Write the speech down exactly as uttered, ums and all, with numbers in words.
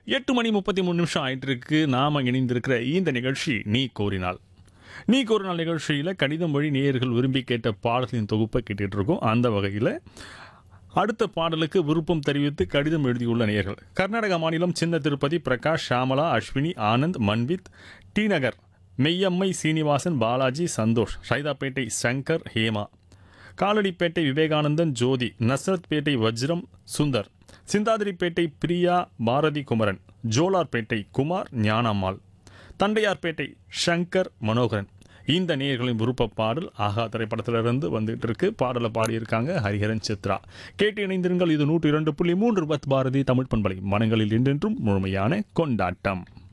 எட்டு மணி முப்பத்தி மூணு நிமிஷம் ஆயிட்டு இருக்கு. நாம இணைந்திருக்கிற இந்த நிகழ்ச்சி நீ கோரினால். நீ கோரினால் நிகழ்ச்சியில் கடிதம் வழி நேயர்கள் விரும்பி கேட்ட பாடலின் தொகுப்பை கேட்டுட்டு இருக்கோம். அந்த வகையில் அடுத்த பாடலுக்கு விருப்பம் தெரிவித்து கடிதம் எழுதியுள்ள நேயர்கள் கர்நாடக மாநிலம் சின்ன திருப்பதி பிரகாஷ், ஷாமலா, அஸ்வினி, ஆனந்த், மன்வித், டி நகர் மெய்யம்மை, சீனிவாசன், பாலாஜி, சந்தோஷ், சைதாப்பேட்டை சங்கர், ஹேமா, காலடிப்பேட்டை விவேகானந்தன், ஜோதி, நஸ்ரத்பேட்டை வஜ்ரம், சுந்தர், சிந்தாதிரிப்பேட்டை பிரியா, பாரதி குமரன், ஜோலார்பேட்டை குமார், ஞானம்மாள், தண்டையார்பேட்டை சங்கர், மனோகரன். இந்த நேயர்களின் விருப்ப பாடல் ஆகா திரைப்படத்திலிருந்து வந்துட்டு இருக்கு. பாடலை பாடியிருக்காங்க ஹரிஹரன், சித்ரா. கேட்டு இணைந்திருங்கள். இது நூற்றி இரண்டு புள்ளி மூன்று பத் பாரதி தமிழ் பண்பலை. மனங்களில் என்றென்றும் முழுமையான கொண்டாட்டம்.